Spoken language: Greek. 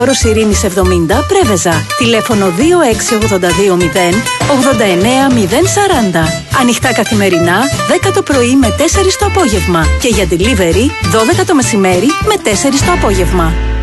Όρος Ειρήνης 70 Πρέβεζα. Τηλέφωνο 26820 89040. Ανοιχτά καθημερινά 10 το πρωί με 4 το απόγευμα. Και για delivery 12 το μεσημέρι με 4 το απόγευμα.